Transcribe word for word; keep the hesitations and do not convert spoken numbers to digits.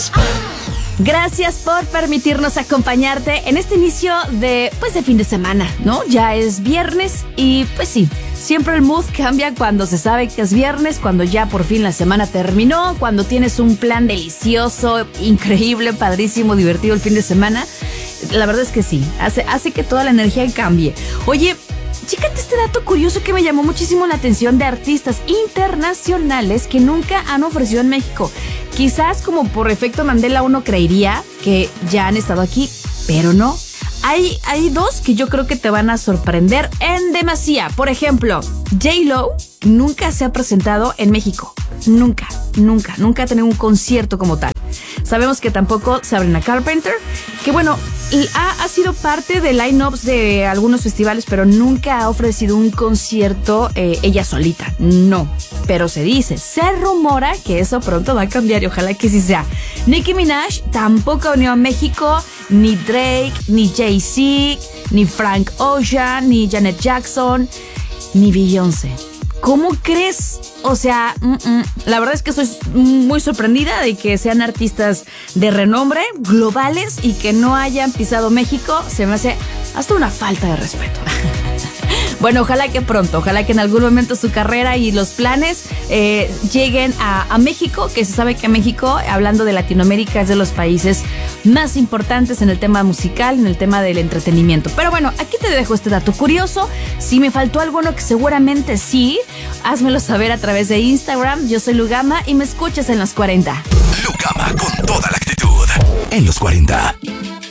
Gracias por permitirnos acompañarte en este inicio de, pues, de fin de semana, ¿no? Ya es viernes y, pues sí, siempre el mood cambia cuando se sabe que es viernes, cuando ya por fin la semana terminó, cuando tienes un plan delicioso, increíble, padrísimo, divertido el fin de semana. La verdad es que sí, hace, hace que toda la energía cambie. Oye, chécate este dato curioso que me llamó muchísimo la atención de artistas internacionales que nunca han ofrecido en México. Quizás como por efecto Mandela uno creería que ya han estado aquí, pero no. Hay, hay dos que yo creo que te van a sorprender en demasía. Por ejemplo, J-Lo nunca se ha presentado en México. Nunca, nunca, nunca ha tenido un concierto como tal. Sabemos que tampoco Sabrina Carpenter, que bueno, ha, ha sido parte de line-ups de algunos festivales, pero nunca ha ofrecido un concierto eh, ella solita. No, pero se dice, se rumora que eso pronto va a cambiar y ojalá que sí sea. Nicki Minaj tampoco ha venido a México, ni Drake, ni Jay-Z, ni Frank Ocean, ni Janet Jackson, ni Beyoncé. ¿Cómo crees? O sea, mm-mm. la verdad es que soy muy sorprendida de que sean artistas de renombre, globales, y que no hayan pisado México. Se me hace hasta una falta de respeto. Bueno, ojalá que pronto, ojalá que en algún momento su carrera y los planes eh, lleguen a, a México, que se sabe que México, hablando de Latinoamérica, es de los países más importantes en el tema musical, en el tema del entretenimiento. Pero bueno, aquí te dejo este dato curioso. Si me faltó alguno, que seguramente sí, házmelo saber a través de Instagram. Yo soy Lugama y me escuchas en los cuarenta. Lugama con toda la actitud en los cuarenta.